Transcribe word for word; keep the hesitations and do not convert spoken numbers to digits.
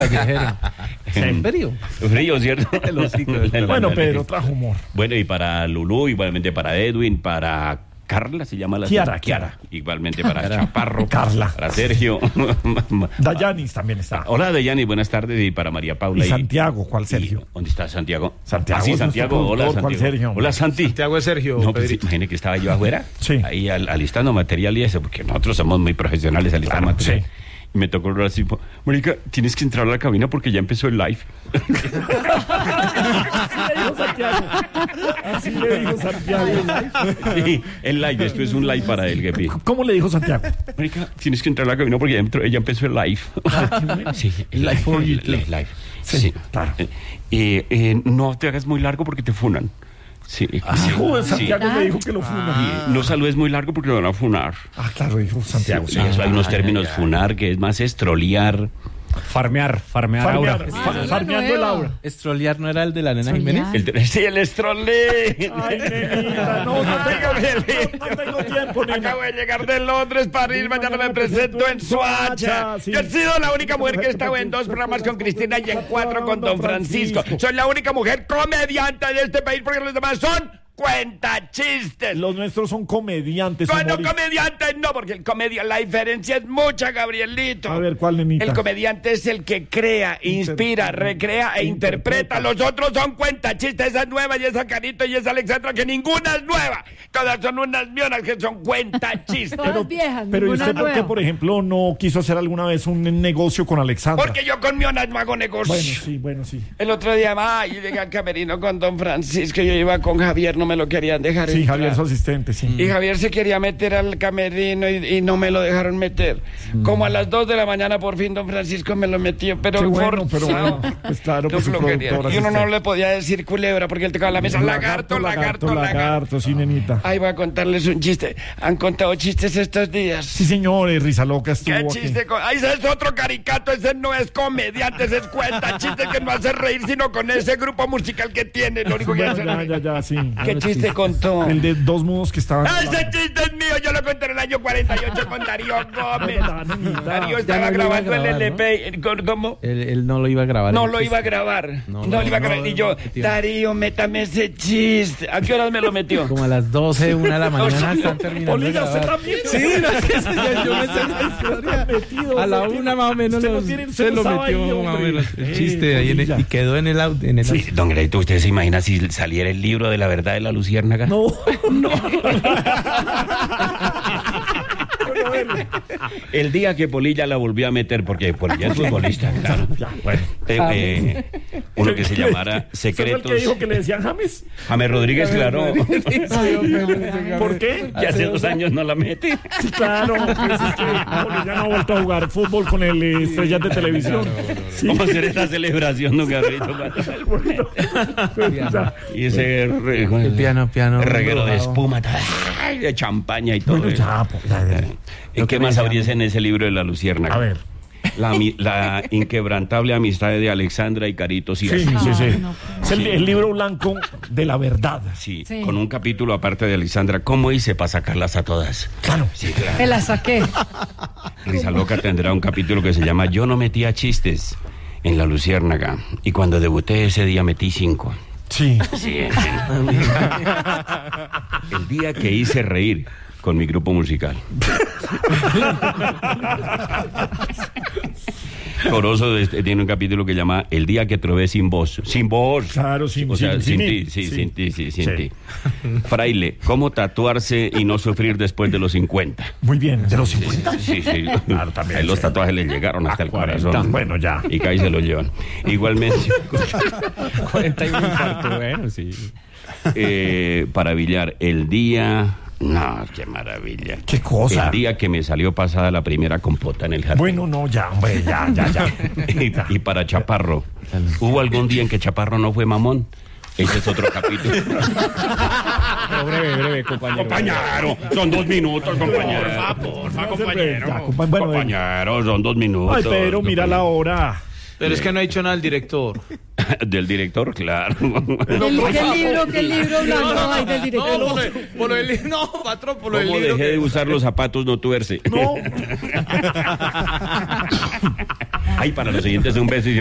En frío. Frío, ¿cierto? Bueno, Pedro, trajo humor. Bueno, y para Lulú, igualmente para Edwin, para Carla, se llama la Kiara, Kiara. Igualmente para Chaparro. Carla. Para Sergio. Dayanis también está. Hola, Dayanis, buenas tardes. Y para María Paula. Y Santiago, ¿cuál Sergio? Y, ¿dónde está Santiago? Santiago. Ah, sí, Santiago. Hola, Santiago. ¿Cuál Sergio? Hola, Santi. Santiago es Sergio. No, pues imagínate que estaba yo afuera. Sí. Ahí al, alistando material y eso, porque nosotros somos muy profesionales alistando Claro, material. sí. Y me tocó el así, Mónica, tienes que entrar a la cabina porque ya empezó el live. Así le dijo Santiago. Así le dijo Santiago. Sí, el live, esto es un live para él, Gepi. ¿Cómo le dijo Santiago? Mónica, tienes que entrar a la cabina porque ya, entró, ya empezó el live. Sí, el live for you. El live. Sí, Sí, claro. Eh, eh, eh, no te hagas muy largo porque te funan. Sí, Ah, sí, joder, Santiago sí. me dijo que lo funa. Ah. No saludes muy largo porque lo van a funar. Ah, claro, dijo Santiago. Sí, eso hay unos términos funar que es más estrolear. Farmear, farmear, Farmear, aura. fa- Ah, farmeando el nueva. aura. Estrolear no era el de la nena Estrolear. Jiménez. El, sí, el estrolé. Ay, nenita, no, no tengo, no tengo tiempo, nena. Acabo de llegar de Londres para ir, mañana me presento en Soacha. Sí. Yo he sido la única mujer que ha estado en dos programas con Cristina y en cuatro con Don Francisco. Soy la única mujer comediante de este país porque los demás son cuentachistes. Los nuestros son comediantes. Bueno, humoristas. comediante no, porque el comedia, la diferencia es mucha, Gabrielito. A ver, ¿cuál, nenita? El comediante es el que crea, inspira, recrea e interpreta. Los otros son cuentachistes, esa es nueva y esa Carito y esa Alexandra, que ninguna es nueva. Todas son unas mionas que son cuentachistes. Todas viejas, Pero ¿y ninguna usted por qué, nueva. por ejemplo, no quiso hacer alguna vez un negocio con Alexandra? Porque yo con mionas no hago negocio. Bueno, sí, bueno, sí. El otro día, ma, yo llegué al camerino con Don Francisco, yo iba con Javier, no me lo querían dejar Sí, entrar. Javier, su asistente, sí. Y Javier se quería meter al camerino y, y no me lo dejaron meter. Como a las dos de la mañana por fin Don Francisco me lo metió, pero Qué bueno, pero forzado. bueno, pues claro, Qué pues su flojería. productora Y uno no asistente. le podía decir culebra porque él tocaba la mesa. Lagarto, lagarto, lagarto. lagarto, sí, nenita. Ahí voy a contarles un chiste. ¿Han contado chistes estos días? Sí, señores, Risa Loca estuvo ¿Qué aquí. chiste? con- Ay, ese es otro caricato, ese no es comediante, ese es cuenta chistes que no hace reír, sino con ese grupo musical que tiene. Lo único que Bueno, hace ya, reír. ya, ya, sí. ¿Qué Ah, chiste sí. contó? El de dos mudos que estaban... Ese chiste es mío, yo lo conté en el año cuarenta y ocho con Darío Gómez. verdad, nenita. Darío Ya estaba no lo iba a grabando el grabar, L P. ¿no? ¿Cómo? Él, él no lo iba a grabar. No el lo chiste. iba a grabar. No, No, no, lo iba a no, grabar. Y no yo, lo metió. Darío, métame ese chiste. ¿A qué horas me lo metió? Como a las doce, una de la mañana están terminando de Polilla, usted grabar. también. Sí, no, es que yo, yo me sé la historia. Metido, A la usted una más o menos usted no los- tiene- se lo estaba metió ahí, más o hombre. menos el Eh, chiste ahí en el- Polilla. y quedó en el audio. En el Sí, don Greito, ¿usted se imagina si saliera el libro de la verdad de la luciérnaga? No, no. Bueno, bueno. El día que Polilla la volvió a meter, porque Polilla es futbolista, claro. Ya, bueno. Eh, eh, uno que se llamara ¿Ese fue el que Secretos. dijo que le decían James? James Rodríguez, claro. ¿Por qué? Que hace dos años no la mete. Sí, claro, pues es que Polilla no ha vuelto a jugar fútbol con el eh, Estrellas de Televisión. Sí. ¿Cómo hacer esa celebración, don Gabrielito? Bueno, pues, ya. Y ese re- El piano, piano. reguero de embrujado. espuma, ay, de champaña y todo. Bueno, ya, pues, ya, ya. ¿En qué más habría en ese libro de la luciérnaga? A ver. La, ami- la inquebrantable amistad de Alexandra y Carito Sí, Sierra. sí, sí. no, Es el, el libro blanco de la verdad. Sí, Sí. con un capítulo aparte de Alexandra. ¿Cómo hice para sacarlas a todas? Claro. Sí, claro. Me la saqué. Risa Loca tendrá un capítulo que se llama Yo no metía chistes en la luciérnaga. Y cuando debuté ese día metí cinco. Sí. Sí, sí. El día que hice reír con mi grupo musical. Corozo este, tiene un capítulo que llama El día que trové sin voz. Sin voz. Claro, sin- O sea, sin- sin, sin ti, mí. sí, Sí. sin ti, sí, sin Sí. ti. Fraile, ¿cómo tatuarse y no sufrir después de los cincuenta? Muy bien. ¿De los cincuenta? Sí, sí. Claro, también, Ahí los sí. tatuajes le llegaron hasta el cuarenta. corazón. Bueno, ya. Y ahí se lo llevan. Igualmente, cuarenta y un infarto, bueno, sí. eh, para Villar, el día... No, qué maravilla. ¿Qué cosa? El día que me salió pasada la primera compota en el jardín. Bueno, no, ya, hombre, ya, ya, ya. y, y para Chaparro, ¿hubo algún día en que Chaparro no fue mamón? Ese es otro capítulo. Pero breve, breve, compañero. Compañero, son dos minutos, compañero. Porfa, porfa, compañero. Ya, compa- bueno, Compañero, son dos minutos. Ay, pero mira la hora. Pero es que no ha dicho nada el director. Del director, claro. ¿Qué, qué libro, qué libro blanco hay del director? No, por, el- por el, no, patrón, por el ¿Cómo libro. dejé que- de usar los zapatos no tuerce? No. Ay, para los siguientes un beso y